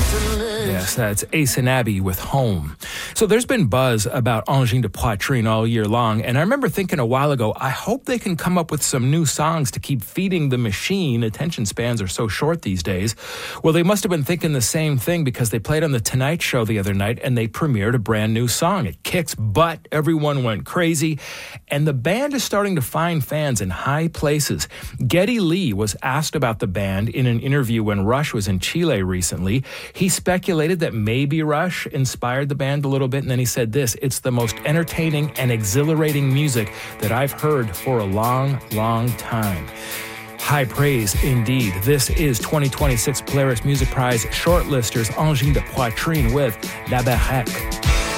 Yes, that's Ace and Abby with Home. So there's been buzz about Engin de Poitrine all year long, and I remember thinking a while ago, I hope they can come up with some new songs to keep feeding the machine. Attention spans are so short these days. Well, they must have been thinking the same thing because they played on The Tonight Show the other night and they premiered a brand new song. It kicks butt, everyone went crazy, and the band is starting to find fans in high places. Geddy Lee was asked about the band in an interview when Rush was in Chile recently. He speculated that maybe Rush inspired the band a little bit, and then he said this: "It's the most entertaining and exhilarating music that I've heard for a long, long time." High praise indeed. This is 2026 Polaris Music Prize shortlisters Engin de Poitrine with La Baraque.